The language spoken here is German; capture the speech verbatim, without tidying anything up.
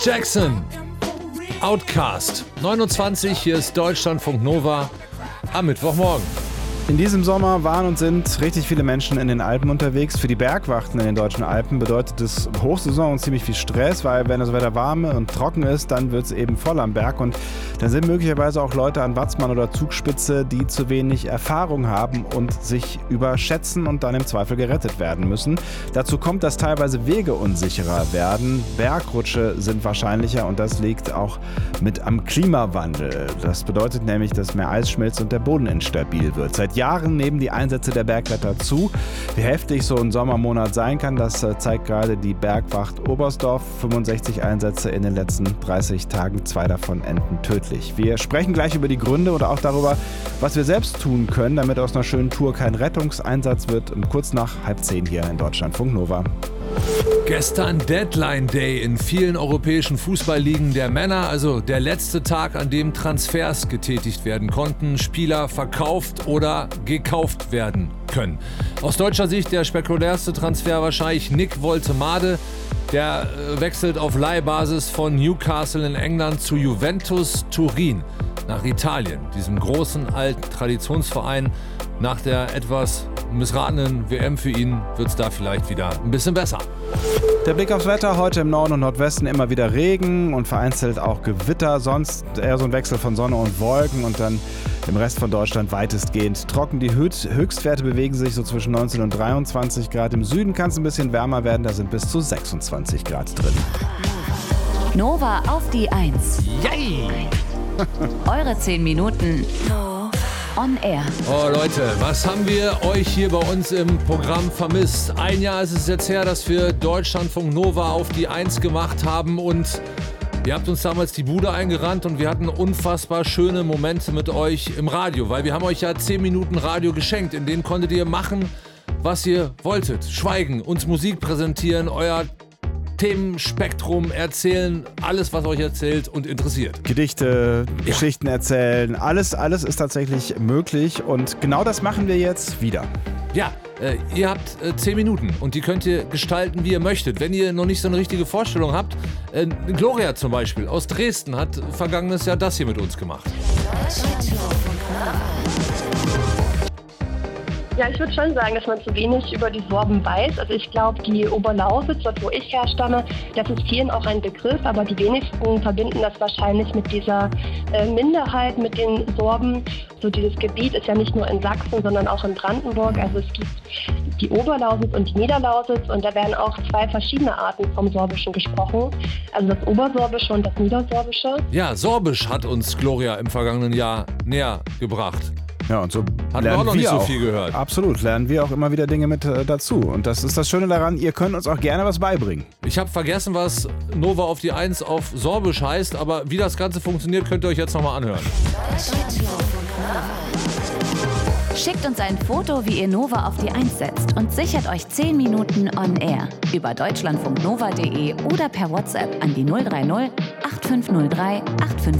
Jackson, Outcast, neunundzwanzig, hier ist Deutschlandfunk Nova am Mittwochmorgen. In diesem Sommer waren und sind richtig viele Menschen in den Alpen unterwegs. Für die Bergwachten in den deutschen Alpen bedeutet es Hochsaison und ziemlich viel Stress, weil wenn das Wetter warm und trocken ist, dann wird es eben voll am Berg. Und dann sind möglicherweise auch Leute an Watzmann oder Zugspitze, die zu wenig Erfahrung haben und sich überschätzen und dann im Zweifel gerettet werden müssen. Dazu kommt, dass teilweise Wege unsicherer werden. Bergrutsche sind wahrscheinlicher und das liegt auch mit am Klimawandel. Das bedeutet nämlich, dass mehr Eis schmilzt und der Boden instabil wird. Seit Jahren nehmen die Einsätze der Bergretter zu. Wie heftig so ein Sommermonat sein kann, das zeigt gerade die Bergwacht Oberstdorf. fünfundsechzig Einsätze in den letzten dreißig Tagen, zwei davon enden tödlich. Wir sprechen gleich über die Gründe oder auch darüber, was wir selbst tun können, damit aus einer schönen Tour kein Rettungseinsatz wird. Und kurz nach halb zehn hier in Deutschlandfunk Nova. Gestern Deadline Day in vielen europäischen Fußballligen der Männer, also der letzte Tag, an dem Transfers getätigt werden konnten, Spieler verkauft oder gekauft werden können. Aus deutscher Sicht der spektakulärste Transfer wahrscheinlich Nick Woltemade. Der wechselt auf Leihbasis von Newcastle in England zu Juventus Turin nach Italien, diesem großen alten Traditionsverein. Nach der etwas missratenen W M für ihn wird es da vielleicht wieder ein bisschen besser. Der Blick aufs Wetter: heute im Norden und Nordwesten immer wieder Regen und vereinzelt auch Gewitter. Sonst eher so ein Wechsel von Sonne und Wolken und dann im Rest von Deutschland weitestgehend trocken. Die Höchstwerte bewegen sich so zwischen neunzehn und dreiundzwanzig Grad. Im Süden kann es ein bisschen wärmer werden, da sind bis zu sechsundzwanzig Grad drin. Nova auf die Eins. Yay! Eure zehn Minuten on air. Oh Leute, was haben wir euch hier bei uns im Programm vermisst? Ein Jahr ist es jetzt her, dass wir Deutschlandfunk Nova auf die Eins gemacht haben und ihr habt uns damals die Bude eingerannt und wir hatten unfassbar schöne Momente mit euch im Radio, weil wir haben euch ja zehn Minuten Radio geschenkt, in denen konntet ihr machen, was ihr wolltet. Schweigen, uns Musik präsentieren, euer Themenspektrum erzählen, alles, was euch erzählt und interessiert. Gedichte, ja. Geschichten erzählen, alles, alles ist tatsächlich möglich und genau das machen wir jetzt wieder. Ja, äh, ihr habt äh, zehn Minuten und die könnt ihr gestalten, wie ihr möchtet. Wenn ihr noch nicht so eine richtige Vorstellung habt, äh, Gloria zum Beispiel aus Dresden hat vergangenes Jahr das hier mit uns gemacht. Ja, ich würde schon sagen, dass man zu wenig über die Sorben weiß. Also ich glaube, die Oberlausitz, dort wo ich herstamme, das ist vielen auch ein Begriff, aber die wenigsten verbinden das wahrscheinlich mit dieser äh, Minderheit, mit den Sorben. So dieses Gebiet ist ja nicht nur in Sachsen, sondern auch in Brandenburg. Also es gibt die Oberlausitz und die Niederlausitz und da werden auch zwei verschiedene Arten vom Sorbischen gesprochen. Also das Obersorbische und das Niedersorbische. Ja, Sorbisch hat uns Gloria im vergangenen Jahr näher gebracht. Ja, und so Hatten lernen wir auch noch nicht so auch, viel gehört. Absolut, lernen wir auch immer wieder Dinge mit äh, dazu. Und das ist das Schöne daran, ihr könnt uns auch gerne was beibringen. Ich habe vergessen, was Nova auf die Eins auf Sorbisch heißt, aber wie das Ganze funktioniert, könnt ihr euch jetzt nochmal anhören. Schickt uns ein Foto, wie ihr Nova auf die Eins setzt und sichert euch zehn Minuten on air über deutschlandfunknova punkt de oder per WhatsApp an die null drei null acht fünf null drei acht fünf